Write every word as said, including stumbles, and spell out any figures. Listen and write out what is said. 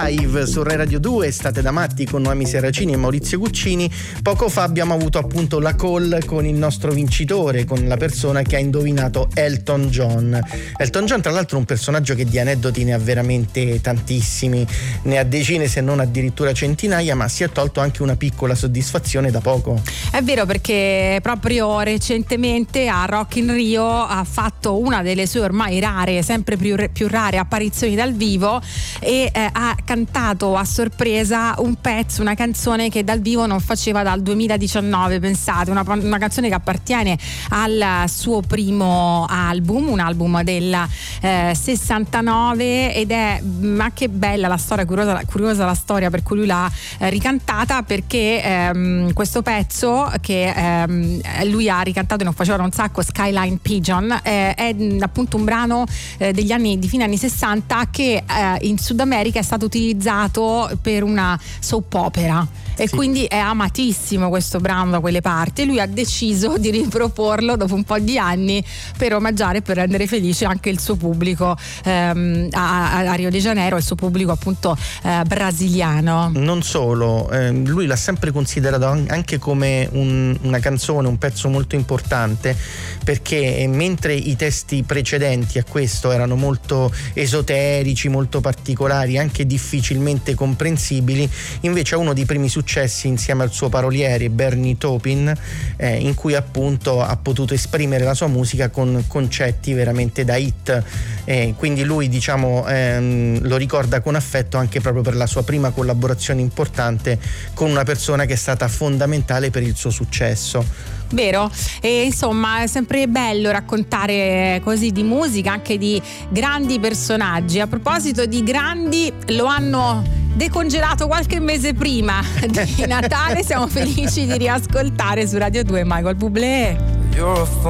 Live su Rai Radio due, state da matti con Noemi Serracini e Maurizio Guccini. Poco fa abbiamo avuto appunto la call con il nostro vincitore, con la persona che ha indovinato Elton John. Elton John, tra l'altro, è un personaggio che di aneddoti ne ha veramente tantissimi, ne ha decine se non addirittura centinaia, ma si è tolto anche una piccola soddisfazione da poco. È vero, perché proprio recentemente a Rock in Rio ha fatto una delle sue ormai rare, sempre più, più rare apparizioni dal vivo e eh, ha cantato a sorpresa un pezzo, una canzone che dal vivo non faceva dal duemiladiciannove, pensate, una, una canzone che appartiene al suo primo album, un album del eh, sessantanove, ed è, ma che bella la storia, curiosa, curiosa la storia per cui lui l'ha eh, ricantata, perché ehm, questo pezzo che ehm, lui ha ricantato e non faceva da un sacco, Skyline Pigeon, eh, è appunto un brano eh, degli anni di fine anni sessanta che eh, in Sud America è stato utilizzato per una soap opera e sì. Quindi è amatissimo questo brano da quelle parti, e lui ha deciso di riproporlo dopo un po' di anni per omaggiare e per rendere felice anche il suo pubblico ehm, a, a Rio de Janeiro, il suo pubblico appunto eh, brasiliano. Non solo, eh, lui l'ha sempre considerato anche come un, una canzone, un pezzo molto importante, perché mentre i testi precedenti a questo erano molto esoterici, molto particolari, anche difficilmente comprensibili, invece è uno dei primi successi insieme al suo paroliere Bernie Taupin, eh, in cui appunto ha potuto esprimere la sua musica con concetti veramente da hit, eh, quindi lui diciamo ehm, lo ricorda con affetto anche proprio per la sua prima collaborazione importante con una persona che è stata fondamentale per il suo successo. Vero? E insomma è sempre bello raccontare così di musica, anche di grandi personaggi. A proposito di grandi, lo hanno decongelato qualche mese prima di Natale, siamo felici di riascoltare su Radio due Michael Bublé.